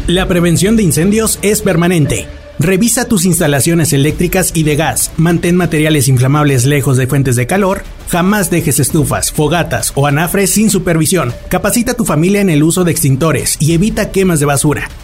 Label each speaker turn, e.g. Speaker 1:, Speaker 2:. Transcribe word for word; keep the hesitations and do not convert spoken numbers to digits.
Speaker 1: La prevención de incendios es permanente. Revisa tus instalaciones eléctricas y de gas, mantén materiales inflamables lejos de fuentes de calor, jamás dejes estufas, fogatas o anafres sin supervisión, capacita a tu familia en el uso de extintores y evita quemas de basura.